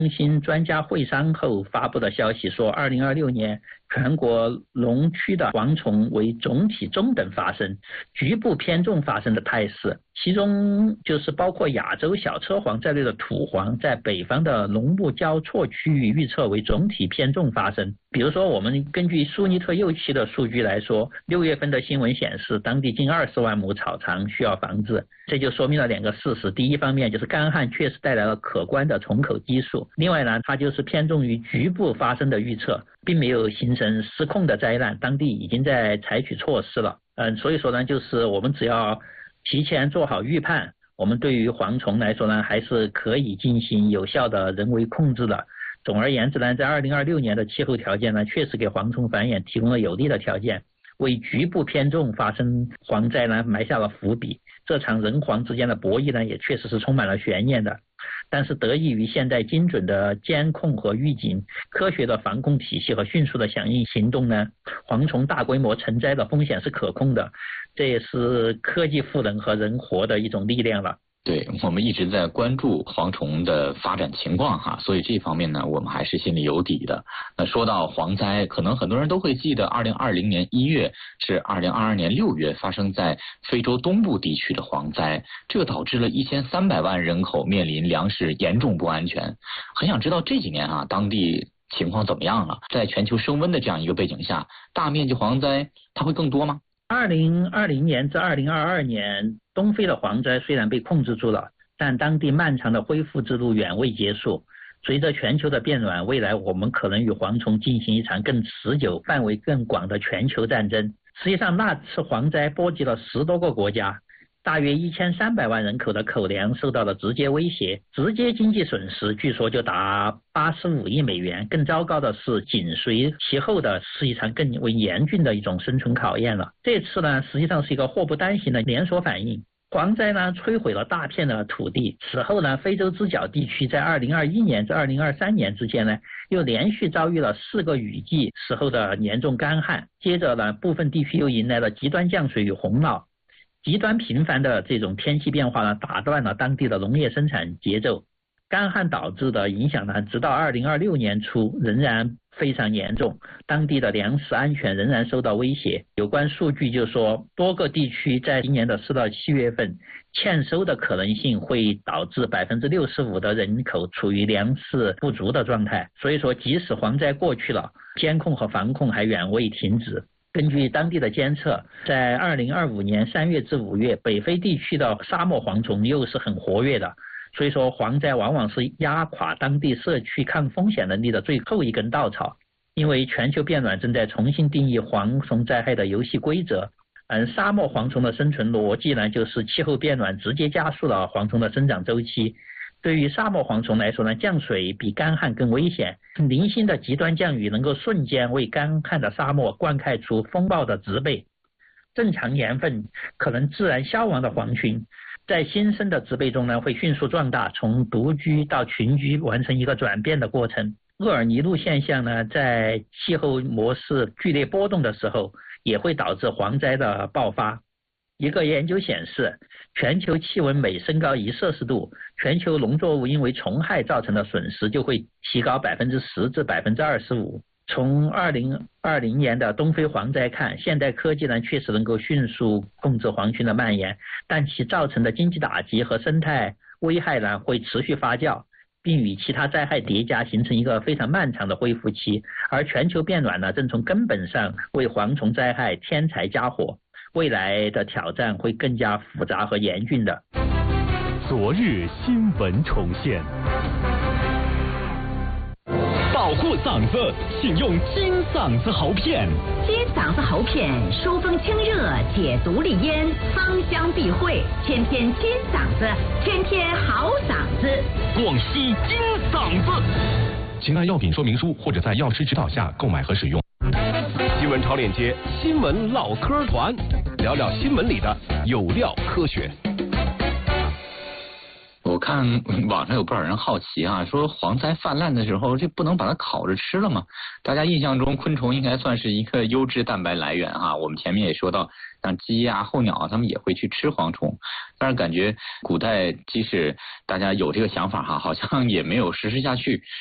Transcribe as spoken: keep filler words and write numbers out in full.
中心专家会商后发布的消息说，二零二六年全国龙区的蝗虫为总体中等发生，局部偏重发生的态势，其中就是包括亚洲小车黄在内的土黄在北方的农牧交错区域预测为总体偏重发生。比如说我们根据苏尼特幼期的数据来说，六月份的新闻显示当地近二十万亩草场需要防治，这就说明了两个事实。第一方面就是干旱确实带来了可观的虫口基数，另外呢它就是偏重于局部发生的预测，并没有形成失控的灾难，当地已经在采取措施了。嗯，所以说呢就是我们只要提前做好预判，我们对于蝗虫来说呢还是可以进行有效的人为控制的。总而言之呢，在二零二六年的气候条件呢确实给蝗虫繁衍提供了有利的条件，为局部偏重发生蝗灾呢埋下了伏笔。这场人蝗之间的博弈呢也确实是充满了悬念的，但是得益于现代精准的监控和预警、科学的防控体系和迅速的响应行动呢，蝗虫大规模成灾的风险是可控的，这也是科技赋能和人活的一种力量了。 对，我们一直在关注蝗虫的发展情况哈，所以这方面呢我们还是心里有底的。那说到蝗灾，可能很多人都会记得二零二零年一月是二零二二年六月发生在非洲东部地区的蝗灾，这个导致了一千三百万人口面临粮食严重不安全。很想知道这几年啊当地情况怎么样了？在全球升温的这样一个背景下，大面积蝗灾它会更多吗？ 二零二零年至二零二二年，东非的蝗灾虽然被控制住了，但当地漫长的恢复之路远未结束。随着全球的变暖，未来我们可能与蝗虫进行一场更持久、范围更广的全球战争。实际上，那次蝗灾波及了十多个国家，大约一千三百万人口的口粮受到了直接威胁，直接经济损失据说就达八十五亿美元。更糟糕的是，紧随其后的是一场更为严峻的一种生存考验了。这次呢，实际上是一个祸不单行的连锁反应。蝗灾呢摧毁了大片的土地，此后呢，非洲之角地区在二零二一年至二零二三年之间呢，又连续遭遇了四个雨季时候的严重干旱，接着呢，部分地区又迎来了极端降水与洪涝。极端频繁的这种天气变化呢，打断了当地的农业生产节奏。干旱导致的影响呢，直到二零二六年初仍然非常严重，当地的粮食安全仍然受到威胁。有关数据就说，多个地区在今年的四到七月份欠收的可能性会导致百分之六十五的人口处于粮食不足的状态。所以说，即使蝗灾过去了，监控和防控还远未停止。根据当地的监测，在二零二五年三月至五月，北非地区的沙漠蝗虫又是很活跃的。所以说，蝗灾往往是压垮当地社区抗风险能力的最后一根稻草。因为全球变暖正在重新定义蝗虫灾害的游戏规则。而沙漠蝗虫的生存逻辑呢，就是气候变暖直接加速了蝗虫的生长周期。对于沙漠蝗虫来说呢，降水比干旱更危险。零星的极端降雨能够瞬间为干旱的沙漠灌溉出风暴的植被。正常年份可能自然消亡的蝗群，在新生的植被中呢，会迅速壮大，从独居到群居，完成一个转变的过程。厄尔尼路现象呢，在气候模式剧烈波动的时候，也会导致蝗灾的爆发。一个研究显示，全球气温每升高一摄氏度，全球农作物因为虫害造成的损失就会提高百分之十至百分之二十五。从二零二零年的东非蝗灾看，现代科技呢确实能够迅速控制蝗群的蔓延，但其造成的经济打击和生态危害呢会持续发酵，并与其他灾害叠加，形成一个非常漫长的恢复期。而全球变暖呢，正从根本上为蝗虫灾害添柴加火，未来的挑战会更加复杂和严峻的。 昨日新闻重现，保护嗓子，请用金嗓子喉片。 金嗓子喉片，疏风清热，解毒利咽，芳香避秽，天天金嗓子，天天好嗓子。 广西金嗓子，请按药品说明书或者在药师指导下购买和使用。新闻潮链接，新闻唠嗑团，聊聊新闻里的有料科学。 我看网上有不少人好奇啊，说蝗灾泛滥的时候，这不能把它烤着吃了吗？大家印象中昆虫应该算是一个优质蛋白来源啊。我们前面也说到，像鸡啊、候鸟啊，他们也会去吃蝗虫。但是感觉古代即使大家有这个想法哈，好像也没有实施下去。